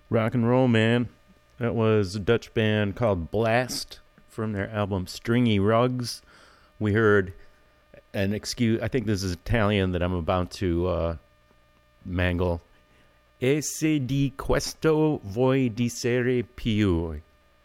Rock and roll, man. That was a Dutch band called Blast from their album Stringy Rugs. We heard I think this is Italian that I'm about to mangle. E se di questo vuoi dicere più?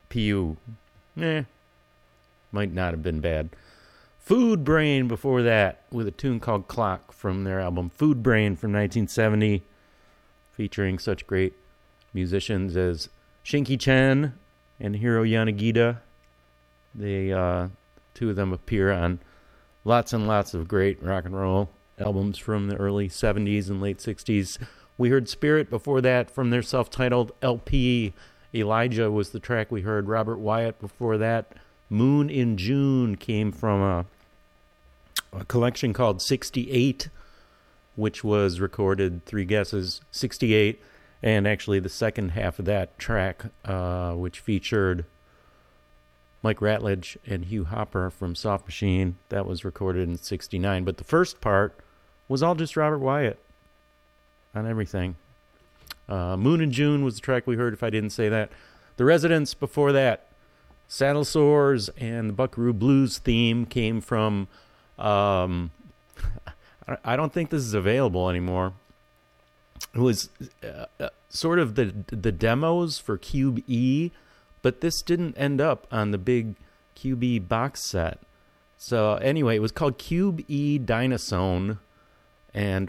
Might not have been bad. Food Brain before that with a tune called Clock from their album Food Brain from 1970, featuring such great musicians as Shinky Chen and Hiro Yanagida. They, two of them appear on lots and lots of great rock and roll albums from the early 70s and late 60s. We heard Spirit before that from their self-titled LP. Elijah was the track we heard. Robert Wyatt before that. Moon in June came from a collection called 68, which was recorded, 3 guesses, 68, and actually the second half of that track, which featured Mike Ratledge and Hugh Hopper from Soft Machine, that was recorded in 69. But the first part was all just Robert Wyatt on everything. Moon in June was the track we heard, if I didn't say that. The Residents before that. Saddle Sores and the Buckaroo Blues theme came from... I don't think this is available anymore. It was sort of the demos for Cube E, but this didn't end up on the big Cube E box set. So anyway, it was called Cube E Dynasone, and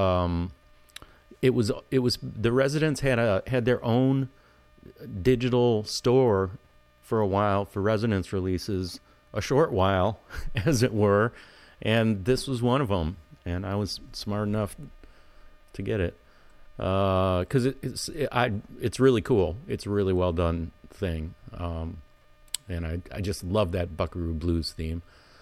it was the Residents had their own digital store for a while for Resonance releases, a short while, as it were, and this was one of them, and I was smart enough to get it. Because it's really cool. It's a really well done thing, and I just love that Buckaroo Blues theme.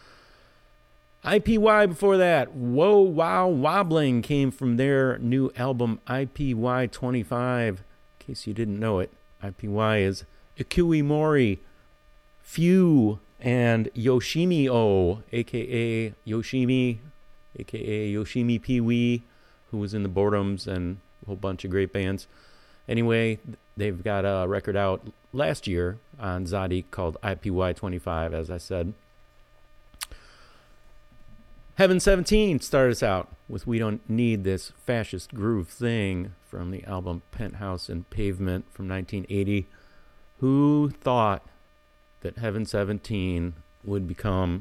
IPY before that, Whoa Wow Wobbling came from their new album IPY 25. In case you didn't know it, IPY is Ikuimori, Few, and Yoshimi O, aka Yoshimi Pee-wee, who was in the Boredoms and a whole bunch of great bands. Anyway, they've got a record out last year on Zadi called IPY 25, as I said. Heaven 17 started us out with We Don't Need This Fascist Groove Thing from the album Penthouse and Pavement from 1980. Who thought that Heaven 17 would become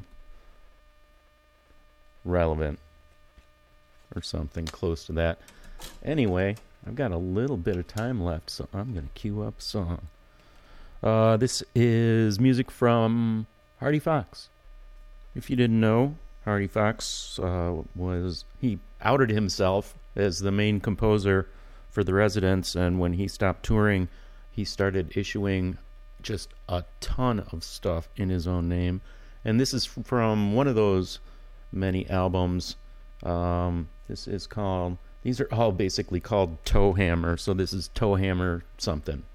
relevant or something close to that? Anyway, I've got a little bit of time left, so I'm going to cue up a song. This is music from Hardy Fox. If you didn't know, Hardy Fox he outed himself as the main composer for the Residents, and when he stopped touring, he started issuing just a ton of stuff in his own name. And this is from one of those many albums. These are all basically called Toe Hammer, so this is Toe Hammer something.